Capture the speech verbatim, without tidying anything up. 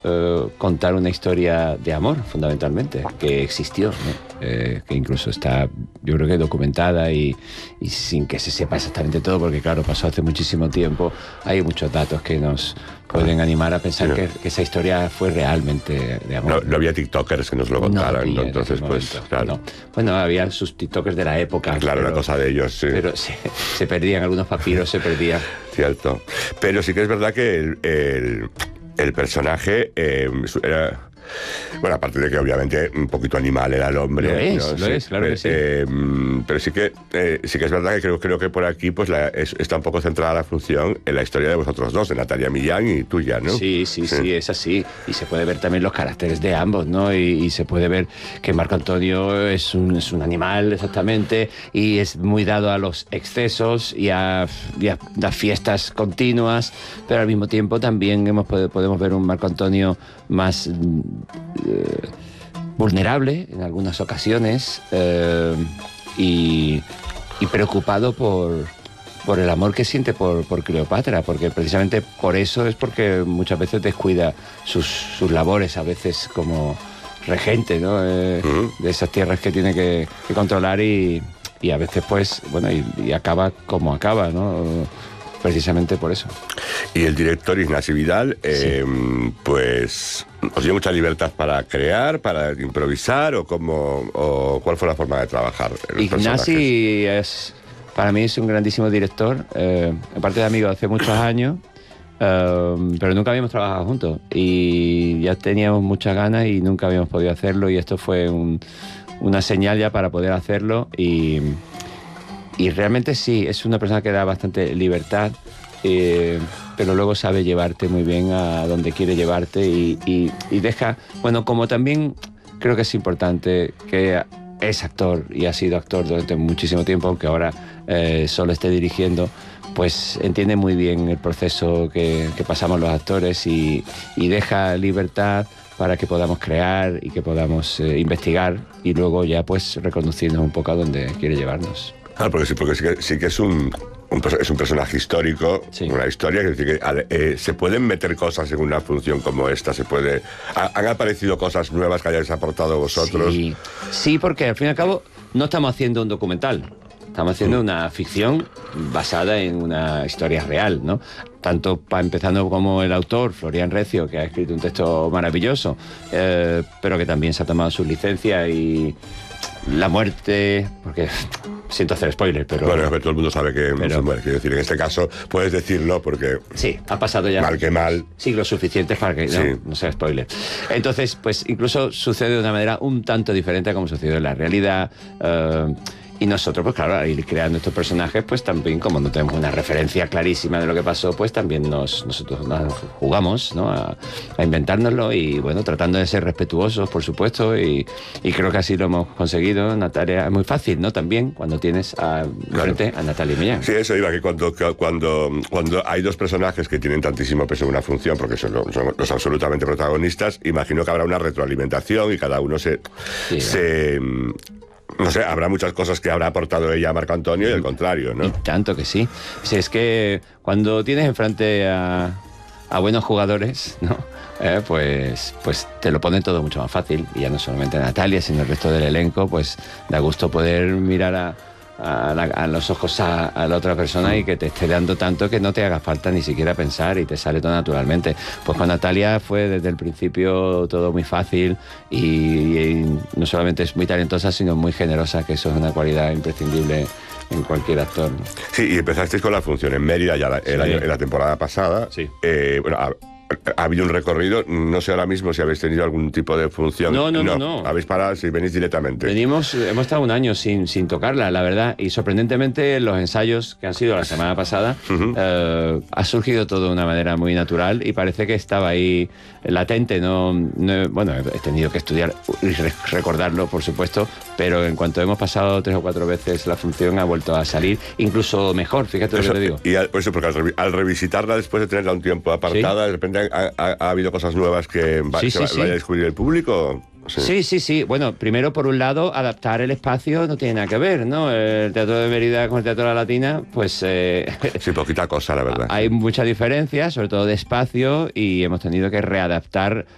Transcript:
eh, contar una historia de amor, fundamentalmente, que existió, ¿no? Eh, que incluso está, yo creo que documentada y, y sin que se sepa exactamente todo, porque claro, pasó hace muchísimo tiempo, hay muchos datos que nos pueden animar a pensar sí, que, que esa historia fue realmente de amor. No, no había tiktokers que nos lo contaran, no, ¿no? Entonces pues, momento, claro. No. Bueno, había sus tiktokers de la época. Claro, pero, una cosa de ellos, sí. Pero se, se perdían, algunos papiros se perdían. Cierto. Pero sí que es verdad que el, el, el personaje eh, era... Bueno, aparte de que obviamente un poquito animal era el hombre. Lo es, ¿no? lo sí, es, claro pero, que sí. Eh, pero sí que, eh, sí que es verdad que creo, creo que por aquí pues la, es, está un poco centrada la función en la historia de vosotros dos, de Natalia Millán y tuya, ¿no? Sí, sí, sí, sí, es así. Y se puede ver también los caracteres de ambos, ¿no? Y, y se puede ver que Marco Antonio es un, es un animal, exactamente, y es muy dado a los excesos y a, y a las fiestas continuas, pero al mismo tiempo también hemos, podemos ver un Marco Antonio más eh, vulnerable en algunas ocasiones eh, y, y preocupado por, por el amor que siente por, por Cleopatra, porque precisamente por eso es porque muchas veces descuida sus, sus labores, a veces como regente, ¿no? Eh, uh-huh. De esas tierras que tiene que, que controlar y, y a veces pues, bueno, y, y acaba como acaba, ¿no? Precisamente por eso. Y el director Ignasi Vidal, eh, sí. pues, ¿os dio mucha libertad para crear, para improvisar o cómo, o cuál fue la forma de trabajar? Ignasi es, para mí es un grandísimo director, eh, aparte de amigo hace muchos años, eh, pero nunca habíamos trabajado juntos y ya teníamos muchas ganas y nunca habíamos podido hacerlo y esto fue un, una señal ya para poder hacerlo y... Y realmente sí, es una persona que da bastante libertad, eh, pero luego sabe llevarte muy bien a donde quiere llevarte y, y, y deja... Bueno, como también creo que es importante que es actor y ha sido actor durante muchísimo tiempo, aunque ahora eh, solo esté dirigiendo, pues entiende muy bien el proceso que, que pasamos los actores y, y deja libertad para que podamos crear y que podamos eh, investigar y luego ya pues reconducirnos un poco a donde quiere llevarnos. Claro, porque sí, porque sí que, sí que es un, un, es un personaje histórico, sí. Una historia, que, decir, que eh, se pueden meter cosas en una función como esta, se puede... Ha, ¿Han aparecido cosas nuevas que hayáis aportado vosotros? Sí, sí, porque al fin y al cabo no estamos haciendo un documental, estamos haciendo mm. una ficción basada en una historia real, ¿no? Tanto pa, empezando como el autor, Florian Recio, que ha escrito un texto maravilloso, eh, pero que también se ha tomado su licencia y... La muerte, porque siento hacer spoiler, pero... Bueno, todo el mundo sabe que pero, se muere, quiero decir, en este caso puedes decirlo porque... Sí, ha pasado ya... Mal que mal. Siglos suficientes para que sí. no, no sea spoiler. Entonces, pues incluso sucede de una manera un tanto diferente a como sucedió en la realidad... Uh, Y nosotros, pues claro, al ir creando estos personajes, pues también, como no tenemos una referencia clarísima de lo que pasó, pues también nos, nosotros nos jugamos, ¿no? a, a inventárnoslo y, bueno, tratando de ser respetuosos, por supuesto, y, y creo que así lo hemos conseguido. Natalia, es muy fácil, ¿no? También, cuando tienes a, claro. frente a Natalia Millán. Sí, eso iba, que cuando, cuando, cuando hay dos personajes que tienen tantísimo peso en una función, porque son, son los absolutamente protagonistas, imagino que habrá una retroalimentación y cada uno se... Sí, se ¿no? No sé, habrá muchas cosas que habrá aportado ella a Marco Antonio y el contrario, ¿no? Y tanto que sí. Si es que cuando tienes enfrente a, a buenos jugadores, ¿no? Eh, pues, pues te lo ponen todo mucho más fácil. Y ya no solamente Natalia, sino el resto del elenco, pues da gusto poder mirar a, a, la, a los ojos a, a la otra persona y que te esté dando tanto que no te haga falta ni siquiera pensar y te sale todo naturalmente. Pues con Natalia fue desde el principio todo muy fácil y, y no solamente es muy talentosa, sino muy generosa, que eso es una cualidad imprescindible en cualquier actor, ¿no? Sí, y empezasteis con la función en Mérida ya la, el sí. año, en la temporada pasada. Sí. Eh, bueno, a, ha habido un recorrido, no sé ahora mismo si habéis tenido algún tipo de función. No, no, no. no, no. Habéis parado, si venís directamente. Venimos, hemos estado un año sin, sin tocarla, la verdad, y sorprendentemente los ensayos que han sido la semana pasada, uh-huh. eh, ha surgido todo de una manera muy natural y parece que estaba ahí latente, no, no bueno, he tenido que estudiar y recordarlo, por supuesto, pero en cuanto hemos pasado tres o cuatro veces la función ha vuelto a salir, incluso mejor, fíjate eso, lo que te digo. Y al, pues eso, porque al, al revisitarla después de tenerla un tiempo apartada, ¿sí? De repente ha, ha, ha habido cosas nuevas que va, sí, se sí, va, sí. vaya a descubrir el público. Sí. sí, sí, sí. Bueno, primero, por un lado, adaptar el espacio no tiene nada que ver, ¿no? El Teatro de Mérida con el Teatro de la Latina, pues... Eh, sí, poquita cosa, la verdad. Hay sí. mucha diferencia, sobre todo de espacio, y hemos tenido que readaptar